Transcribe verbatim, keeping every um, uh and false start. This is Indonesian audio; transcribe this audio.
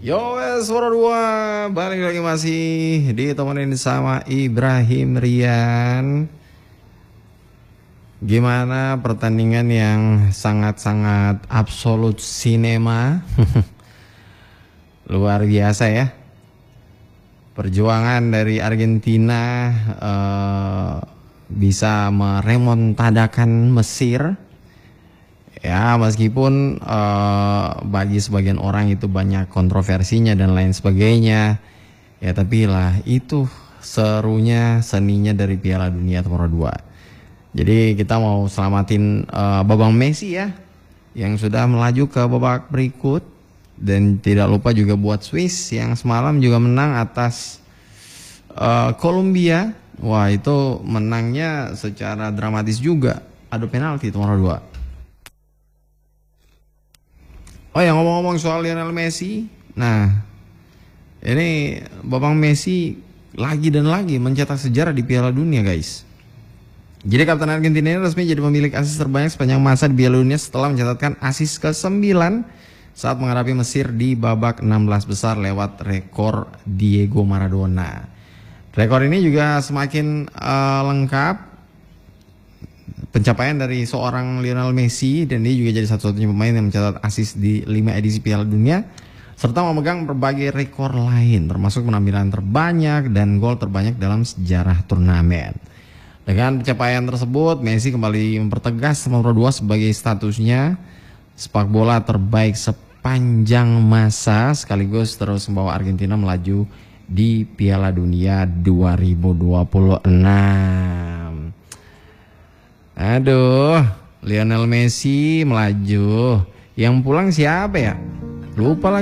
Yo wes suara dua balik lagi masih ditemenin sama Ibrahim Rian. Gimana pertandingan yang sangat-sangat absolut sinema. Luar biasa ya. Perjuangan dari Argentina uh, bisa meremontadakan Mesir. Ya meskipun uh, bagi sebagian orang itu banyak kontroversinya dan lain sebagainya. Ya tapi lah itu serunya, seninya dari Piala Dunia nomor dua. Jadi kita mau selamatin uh, Babang Messi ya, yang sudah melaju ke babak berikut. Dan tidak lupa juga buat Swiss yang semalam juga menang atas uh, Kolombia. Wah itu menangnya secara dramatis juga, adu penalti nomor dua. Oh ya, ngomong-ngomong soal Lionel Messi, nah ini Babang Messi lagi dan lagi mencetak sejarah di Piala Dunia guys. Jadi Kapten Argentina ini resmi jadi pemilik asis terbanyak sepanjang masa di Piala Dunia setelah mencatatkan asis ke sembilan saat menghadapi Mesir di babak enam belas besar lewat rekor Diego Maradona. Rekor ini juga semakin uh, lengkap pencapaian dari seorang Lionel Messi, dan dia juga jadi satu-satunya pemain yang mencatat asis di lima edisi Piala Dunia serta memegang berbagai rekor lain termasuk penampilan terbanyak dan gol terbanyak dalam sejarah turnamen. Dengan pencapaian tersebut, Messi kembali mempertegas nomor dua sebagai statusnya sepak bola terbaik sepanjang masa sekaligus terus membawa Argentina melaju di Piala Dunia dua ribu dua puluh enam. Aduh, Lionel Messi melaju. Yang pulang siapa ya? Lupa lagi.